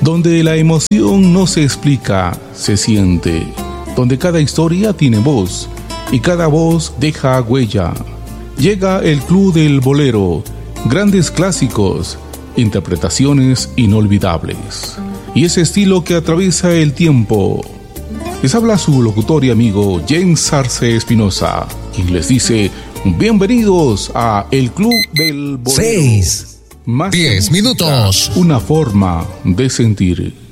donde la emoción no se explica, se siente, donde cada historia tiene voz y cada voz deja huella. Llega el Club del Bolero, grandes clásicos, interpretaciones inolvidables y ese estilo que atraviesa el tiempo. Les habla su locutor y amigo James Arce Espinosa, quien les dice bienvenidos a el Club del Bolero. 10 minutos. Una forma de sentir.